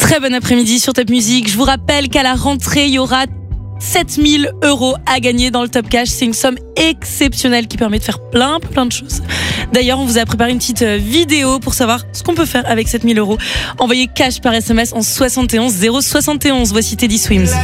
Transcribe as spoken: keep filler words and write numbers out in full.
Très bon après-midi sur Top Music. Je vous rappelle qu'à la rentrée, il y aura sept mille euros à gagner dans le Top Cash. C'est une somme exceptionnelle qui permet de faire plein, plein de choses. D'ailleurs, on vous a préparé une petite vidéo pour savoir ce qu'on peut faire avec sept mille euros. Envoyez cash par S M S en soixante et onze zéro soixante et onze. Voici Teddy Swims.